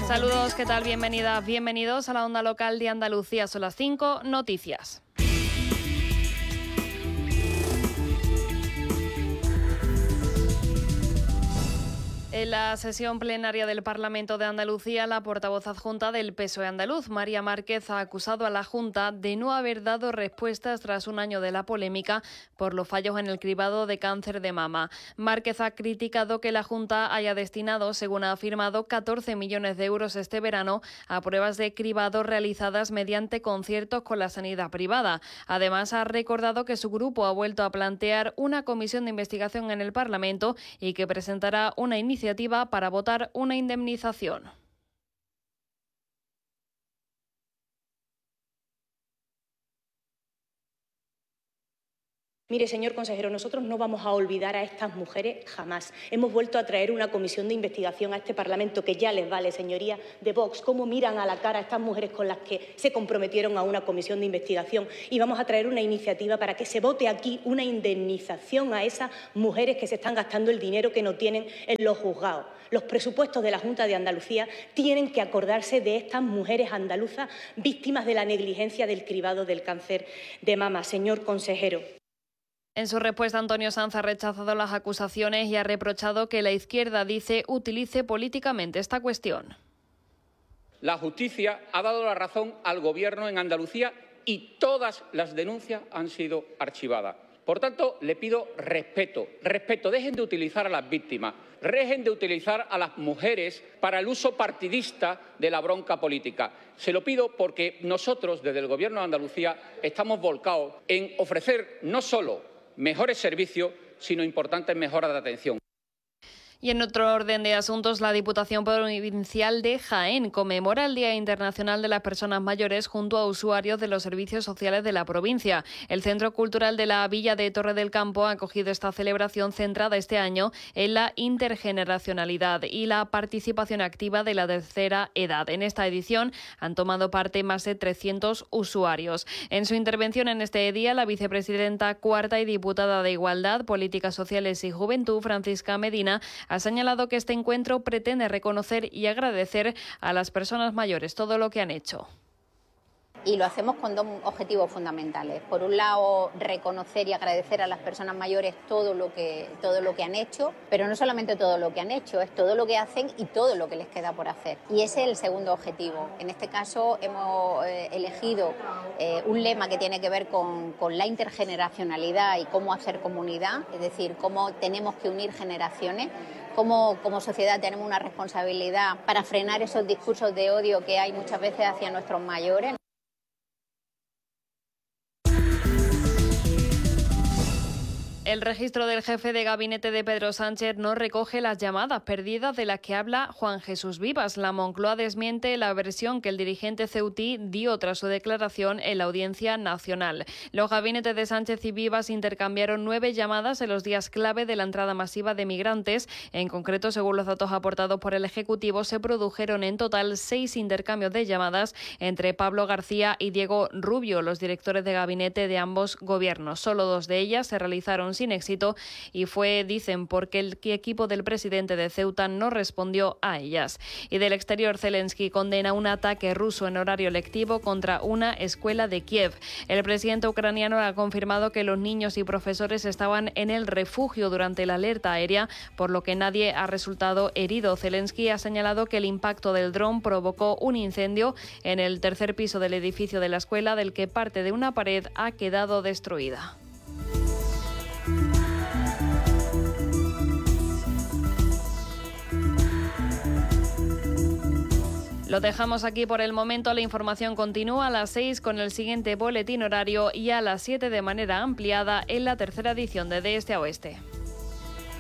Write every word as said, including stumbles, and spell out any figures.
Saludos, ¿qué tal? Bienvenidas, bienvenidos a la onda local de Andalucía. Son las cinco, noticias. En la sesión plenaria del Parlamento de Andalucía, la portavoz adjunta del P S O E andaluz, María Márquez, ha acusado a la Junta de no haber dado respuestas tras un año de la polémica por los fallos en el cribado de cáncer de mama. Márquez ha criticado que la Junta haya destinado, según ha afirmado, catorce millones de euros este verano a pruebas de cribado realizadas mediante conciertos con la sanidad privada. Además, ha recordado que su grupo ha vuelto a plantear una comisión de investigación en el Parlamento y que presentará una iniciativa para votar una indemnización. Mire, señor consejero, nosotros no vamos a olvidar a estas mujeres jamás. Hemos vuelto a traer una comisión de investigación a este Parlamento que ya les vale, señoría de Vox, cómo miran a la cara a estas mujeres con las que se comprometieron a una comisión de investigación, y vamos a traer una iniciativa para que se vote aquí una indemnización a esas mujeres que se están gastando el dinero que no tienen en los juzgados. Los presupuestos de la Junta de Andalucía tienen que acordarse de estas mujeres andaluzas víctimas de la negligencia del cribado del cáncer de mama, señor consejero. En su respuesta, Antonio Sanz ha rechazado las acusaciones y ha reprochado que la izquierda, dice, utilice políticamente esta cuestión. La justicia ha dado la razón al Gobierno en Andalucía y todas las denuncias han sido archivadas. Por tanto, le pido respeto, respeto. Dejen de utilizar a las víctimas, dejen de utilizar a las mujeres para el uso partidista de la bronca política. Se lo pido porque nosotros, desde el Gobierno de Andalucía, estamos volcados en ofrecer no solo mejores servicios, sino importantes mejoras de atención. Y en otro orden de asuntos, la Diputación Provincial de Jaén conmemora el Día Internacional de las Personas Mayores junto a usuarios de los servicios sociales de la provincia. El Centro Cultural de la Villa de Torre del Campo ha acogido esta celebración centrada este año en la intergeneracionalidad y la participación activa de la tercera edad. En esta edición han tomado parte más de trescientos usuarios. En su intervención en este día, la vicepresidenta cuarta y diputada de Igualdad, Políticas Sociales y Juventud, Francisca Medina, ha señalado que este encuentro pretende reconocer y agradecer a las personas mayores todo lo que han hecho. Y lo hacemos con dos objetivos fundamentales. Por un lado, reconocer y agradecer a las personas mayores todo lo que, todo lo que han hecho, pero no solamente todo lo que han hecho, es todo lo que hacen y todo lo que les queda por hacer. Y ese es el segundo objetivo. En este caso hemos eh, elegido eh, un lema que tiene que ver con, con la intergeneracionalidad y cómo hacer comunidad, es decir, cómo tenemos que unir generaciones. Como, como sociedad tenemos una responsabilidad para frenar esos discursos de odio que hay muchas veces hacia nuestros mayores. El registro del jefe de gabinete de Pedro Sánchez no recoge las llamadas perdidas de las que habla Juan Jesús Vivas. La Moncloa desmiente la versión que el dirigente ceutí dio tras su declaración en la Audiencia Nacional. Los gabinetes de Sánchez y Vivas intercambiaron nueve llamadas en los días clave de la entrada masiva de migrantes. En concreto, según los datos aportados por el Ejecutivo, se produjeron en total seis intercambios de llamadas entre Pablo García y Diego Rubio, los directores de gabinete de ambos gobiernos. Solo dos de ellas se realizaron sin éxito y fue, dicen, porque el equipo del presidente de Ceuta no respondió a ellas. Y del exterior, Zelensky condena un ataque ruso en horario lectivo contra una escuela de Kiev. El presidente ucraniano ha confirmado que los niños y profesores estaban en el refugio durante la alerta aérea, por lo que nadie ha resultado herido. Zelensky ha señalado que el impacto del dron provocó un incendio en el tercer piso del edificio de la escuela, del que parte de una pared ha quedado destruida. Lo dejamos aquí por el momento. La información continúa a las seis con el siguiente boletín horario y a las siete de manera ampliada en la tercera edición de De Este a Oeste.